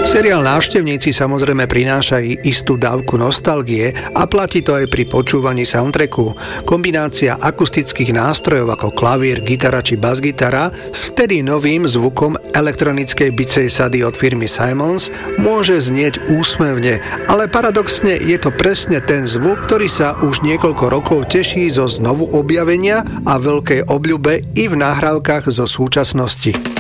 Seriál Návštevníci samozrejme prináša i istú dávku nostalgie a platí to aj pri počúvaní soundtracku. Kombinácia akustických nástrojov ako klavír, gitara či basgitara s vtedy novým zvukom elektronickej bicej sady od firmy Simons môže znieť úsmevne, ale paradoxne je to presne ten zvuk, ktorý sa už niekoľko rokov teší zo znovu objavenia a veľkej obľube i v nahrávkach zo súčasnosti.